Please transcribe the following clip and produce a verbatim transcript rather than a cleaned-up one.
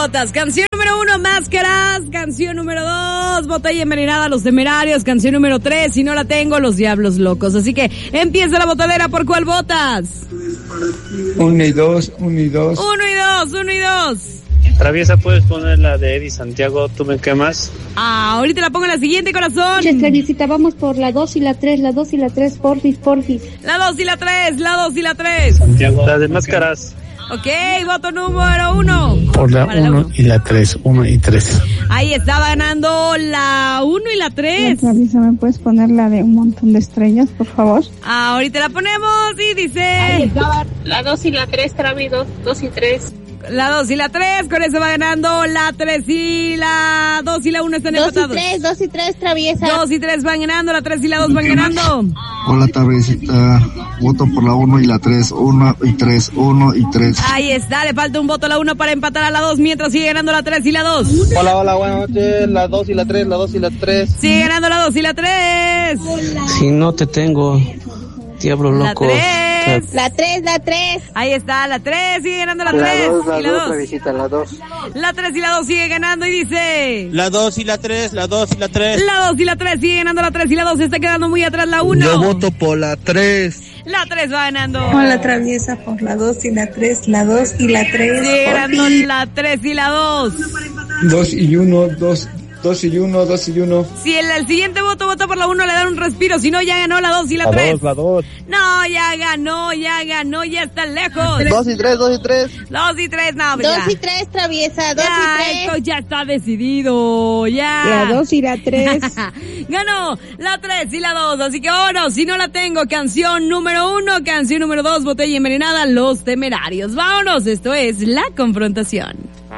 votas? Canción número uno, Máscaras. Canción número dos, Botella Envenenada, Los Temerarios. Canción número tres, Si no la tengo, Los Diablos Locos. Así que empieza la botadera. ¿Por cuál votas? Uno y dos, uno y dos. Uno y dos, uno y dos. Traviesa, ¿puedes poner la de Eddie Santiago, Tú me quemas? Ah, ahorita la pongo en la siguiente, corazón. Muchas Traviesita, vamos por la dos y la tres, la dos y la tres, porfis, porfis. La dos y la tres, la dos y la tres. Santiago. La de Máscaras. Ok, voto número uno. Por la uno y la tres, uno y tres. Ahí estaba ganando la uno y la tres. Traviesa, ¿me puedes poner la de Un Montón de Estrellas, por favor? Ah, ahorita la ponemos y dice... Ahí estaba la dos y la tres, Travi, dos, dos y tres. La dos y la tres, con eso va ganando la tres y la dos y la uno están empatados. dos y tres, dos y tres, Traviesa. dos y tres van ganando, la tres y la dos van ganando. Hola, Traviesita, voto por la uno y la tres, uno y tres, uno y tres. Ahí está, le falta un voto a la uno para empatar a la dos, mientras sigue ganando la tres y la dos. Hola, hola, buenas noches, la dos y la tres, la dos y la tres. Sigue ganando la dos y la tres. Si no te tengo, Diablo Loco. La tres. La tres, la tres. Ahí está, la tres, sigue ganando la tres. La dos, la y la dos, dos. Traviesita, la dos. La tres y la dos sigue ganando y dice... La dos y la tres, la dos y la tres. La dos y la tres sigue ganando la tres y la dos, se está quedando muy atrás la uno. Yo voto por la tres. La tres va ganando. Hola, Traviesa, por la dos y la tres, la dos y la tres. Sigue ganando la tres y la dos. Dos y uno, dos, dos y uno, dos y uno. Si el, el siguiente voto vota por la uno, le dan un respiro. Si no, ya ganó la dos y la, La tres. dos, la dos. No, ya ganó, ya ganó, ya está lejos. Dos y tres, dos y tres. Dos y tres, no, Dos ya. y tres, Traviesa, dos Ya, y esto tres. ya está decidido, ya. La dos y la tres. Ganó la tres y la dos, así que vámonos. Si no la tengo, canción número uno, canción número dos, Botella Envenenada, Los Temerarios. Vámonos, esto es La Confrontación.